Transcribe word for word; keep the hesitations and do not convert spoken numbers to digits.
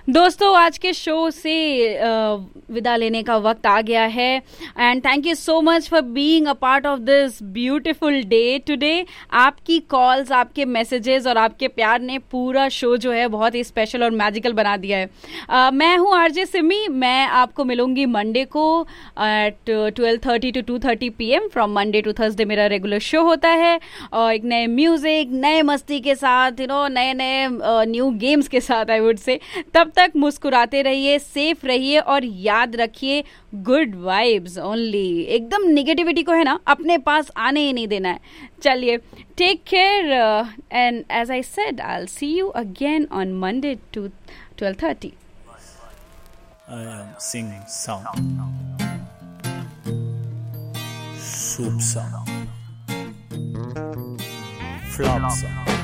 दोस्तों आज के शो से विदा लेने का वक्त आ गया है and thank you so much for being a part of this beautiful day today. आपकी कॉल्स, आपके मैसेजेस और आपके प्यार ने पूरा शो जो है बहुत ही स्पेशल और मैजिकल बना दिया है। uh, मैं हूँ आरजे सिमी। मैं आपको मिलूंगी मंडे को eight twelve thirty two to thirty P M. From Monday to Thursday मेरा रेगुलर शो होता है और एक नए म्यूजिक, नए मस्ती के साथ, यू नो नए नए न्यू गेम्स के साथ आई वुड से। तब तक मुस्कुराते रहिए, सेफ रहिए और याद रखिए गुड वाइब्स ओनली। एकदम निगेटिविटी को है ना अपने पास आने ही नहीं देना है। चलिए, take care and as I said I will see you again on Monday to twelve thirty. I am singing song, soup song, flop song.